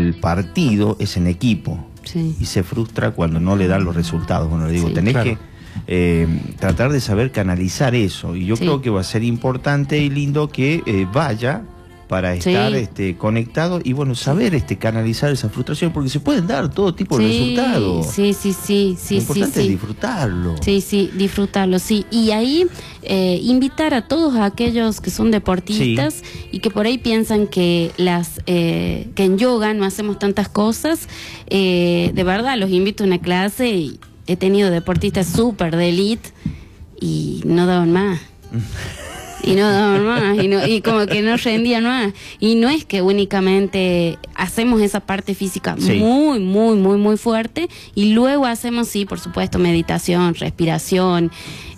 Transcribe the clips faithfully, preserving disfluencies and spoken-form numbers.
el partido es en equipo. Sí. Y se frustra cuando no le dan los resultados. Bueno, le digo, sí, tenés claro. que eh, tratar de saber canalizar eso. Y yo sí. creo que va a ser importante y lindo que eh, vaya para estar sí. este, conectado y bueno, saber este, canalizar esa frustración, porque se pueden dar todo tipo sí, de resultados. Sí, sí, sí, sí. Lo importante sí, es sí. disfrutarlo. Sí, sí, disfrutarlo, sí. Y ahí eh, invitar a todos aquellos que son deportistas sí. y que por ahí piensan que las eh, que en yoga no hacemos tantas cosas. Eh, de verdad, los invito a una clase y he tenido deportistas súper de elite y no daban más. Y no daban más, y, no, y como que no rendían más. Y no es que únicamente hacemos esa parte física sí. muy, muy, muy, muy fuerte, y luego hacemos, sí, por supuesto, meditación, respiración,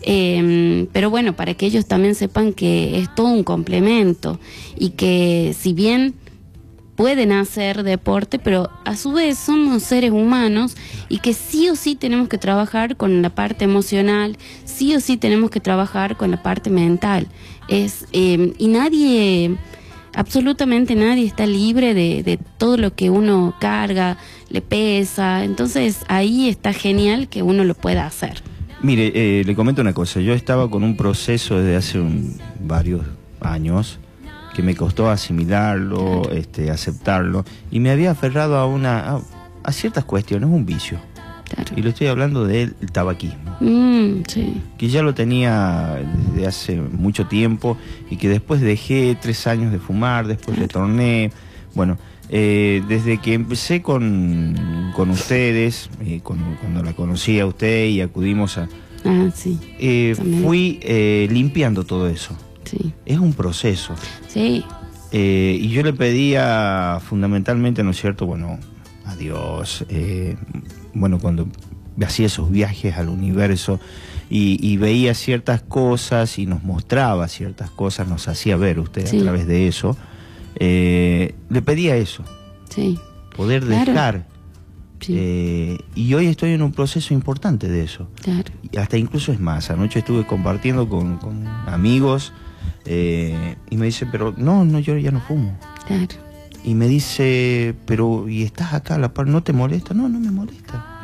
eh, pero bueno, para que ellos también sepan que es todo un complemento, y que si bien pueden hacer deporte, pero a su vez somos seres humanos y que sí o sí tenemos que trabajar con la parte emocional, sí o sí tenemos que trabajar con la parte mental. Es eh, y nadie, absolutamente nadie está libre de, de todo lo que uno carga, le pesa. Entonces ahí está genial que uno lo pueda hacer. Mire, eh, le comento una cosa. Yo estaba con un proceso desde hace un, varios años que me costó asimilarlo, claro. este, aceptarlo, y me había aferrado a una a, a ciertas cuestiones, un vicio. Claro. Y lo estoy hablando del tabaquismo, mm, sí. que ya lo tenía desde hace mucho tiempo y que después dejé tres años de fumar, después claro. retorné. Bueno, eh, desde que empecé con, con ustedes, eh, cuando, cuando la conocí a usted y acudimos a... Ah, sí. Eh, fui eh, limpiando todo eso. Sí. Es un proceso. Sí. Eh, y yo le pedía fundamentalmente, ¿no es cierto? Bueno, a Dios, eh, bueno, cuando hacía esos viajes al universo y, y veía ciertas cosas y nos mostraba ciertas cosas, nos hacía ver usted sí. a través de eso, eh, le pedía eso. Sí. Poder claro. dejar. Sí. Eh, y hoy estoy en un proceso importante de eso. Claro. Y hasta incluso es más, anoche estuve compartiendo con, con amigos eh, y me dice, pero no, no, yo ya no fumo. Claro. Y me dice, pero ¿y estás acá a la par? ¿No te molesta? No, no me molesta.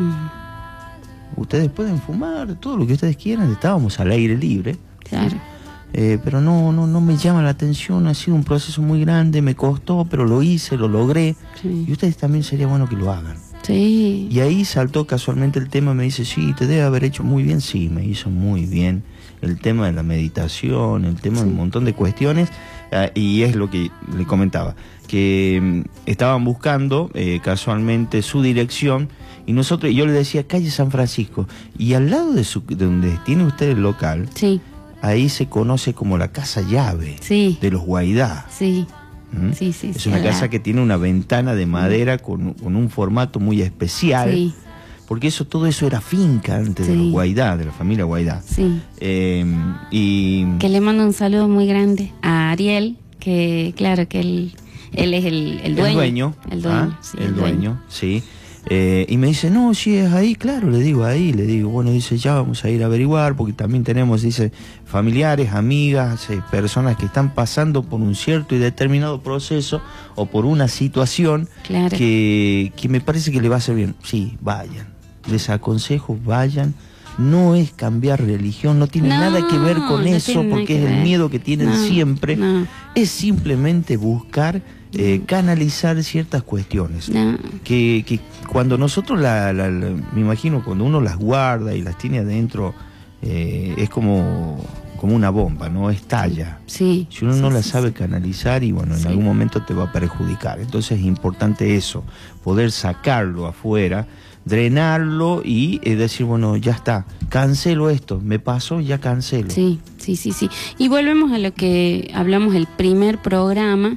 Mm. Ustedes pueden fumar, todo lo que ustedes quieran, estábamos al aire libre. Claro. Eh, pero no, no, no me llama la atención, ha sido un proceso muy grande, me costó, pero lo hice, lo logré. Sí. Y ustedes también sería bueno que lo hagan. Sí. Y ahí saltó casualmente el tema, me dice, sí, te debe haber hecho muy bien. Sí, me hizo muy bien el tema de la meditación, el tema sí. de un montón de cuestiones, eh, y es lo que le comentaba, que eh, estaban buscando eh, casualmente su dirección, y nosotros, yo le decía, calle San Francisco, y al lado de, su, de donde tiene usted el local, sí. ahí se conoce como la Casa Llave sí. de los Guaidá. Sí. ¿Mm? Sí, sí, es sí, una la... casa que tiene una ventana de madera con, con un formato muy especial, sí. porque eso todo eso era finca antes sí. de los Guaidá, de la familia Guaidá. Sí. Eh, y... Que le mando un saludo muy grande a Ariel, que claro que él, él es el, el dueño. El dueño. El dueño, ¿ah? sí, el el dueño, dueño. sí. Eh, y me dice, no, si es ahí, claro, le digo ahí, le digo, bueno, dice, ya vamos a ir a averiguar, porque también tenemos, dice, familiares, amigas, eh, personas que están pasando por un cierto y determinado proceso o por una situación claro. que, que me parece que le va a hacer bien. Sí, vayan, les aconsejo, vayan. No es cambiar religión, no tiene no, nada que ver con no eso, porque es el miedo que tienen no, siempre. No. Es simplemente buscar eh, canalizar ciertas cuestiones. No. Que, que cuando nosotros, la, la, la, me imagino, cuando uno las guarda y las tiene adentro, eh, es como, como una bomba, ¿no? Estalla. Sí, si uno sí, no sí, la sabe sí. canalizar, y bueno, en sí. algún momento te va a perjudicar. Entonces es importante eso, poder sacarlo afuera, drenarlo y eh, decir, bueno, ya está, cancelo esto, me pasó, ya cancelo. Sí, sí, sí, sí. Y volvemos a lo que hablamos el primer programa,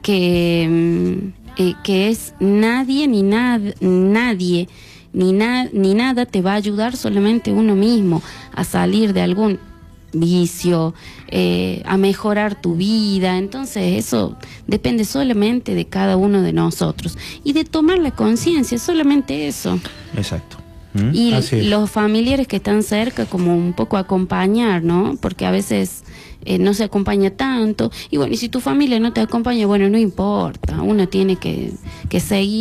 que, eh, que es nadie ni nada, nadie ni, na ni nada te va a ayudar, solamente uno mismo a salir de algún vicio, eh, a mejorar tu vida. Entonces eso depende solamente de cada uno de nosotros y de tomar la conciencia, solamente eso. Exacto. ¿Mm? Y los familiares que están cerca, como un poco acompañar, ¿no? Porque a veces eh, no se acompaña tanto, y bueno, y si tu familia no te acompaña, bueno, no importa, uno tiene que, que seguir